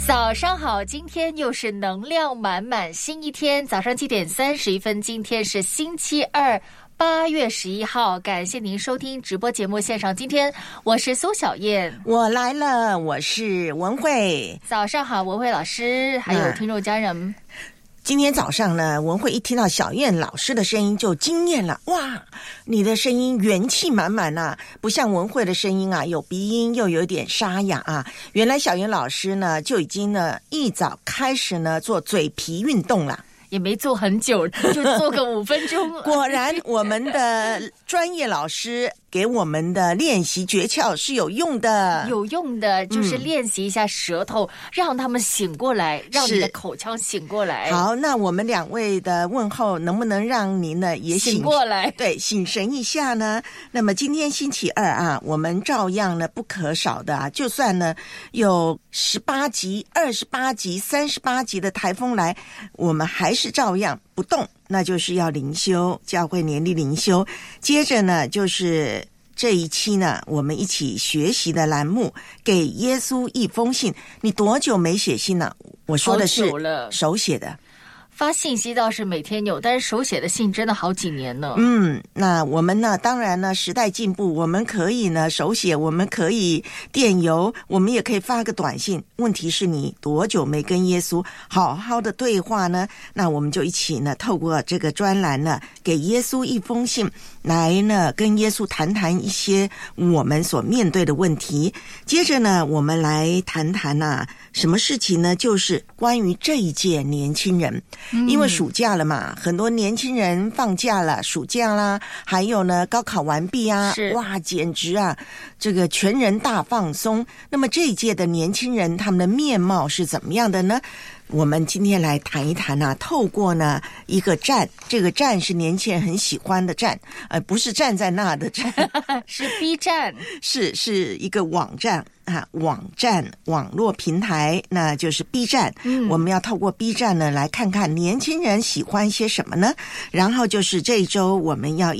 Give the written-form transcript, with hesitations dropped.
早上好，今天又是能量满满新一天，早上7点31分，今天是星期二，8月11号，感谢您收听直播节目现场。今天我是苏小燕， 我来了，我是文慧。 早上好，文慧老师，还有听众家人。 今天早上呢，文慧一听到小燕老师的声音就惊艳了，哇，你的声音元气满满啊，不像文慧的声音啊，有鼻音又有点沙哑啊。原来小燕老师呢就已经呢一早开始呢做嘴皮运动了。 也没做很久，就做个5分钟。 果然我们的专业老师给我们的练习诀窍是有用的， 有用的，就是练习一下舌头，让他们醒过来，让你的口腔醒过来。 好，那我们两位的问候能不能让您呢也醒过来？对， 醒神一下呢？那么今天星期二啊，我们照样呢不可少的啊，就算呢有18级、28级、38级的台风来，我们还是照样不动，那就是要灵修，教会年历灵修。接着呢就是这一期呢我们一起学习的栏目，给耶稣一封信。你多久没写信了？我说的是手写的。 发信息倒是每天有，但是手写的信真的好几年了。 那我们呢，当然呢，时代进步，我们可以呢手写，我们可以电邮，我们也可以发个短信。问题是你多久没跟耶稣好好的对话呢？那我们就一起呢，透过这个专栏呢，给耶稣一封信，来呢跟耶稣谈谈一些我们所面对的问题。接着呢，我们来谈谈什么事情呢？就是关于这一届年轻人。因为暑假了嘛，很多年轻人放假了，暑假啦，还有呢高考完毕啊，哇，简直啊，这个全人大放松。那么这一届的年轻人，他们的面貌是怎么样的呢？我们今天来谈一谈透过呢一个站，这个站是年轻人很喜欢的站，不是站在那的站， 是 B 站， 是一个网站网络平台，那就是 B 站。我们要透过 B 站呢来看看年轻人喜欢些什么呢？然后就是这一周我们要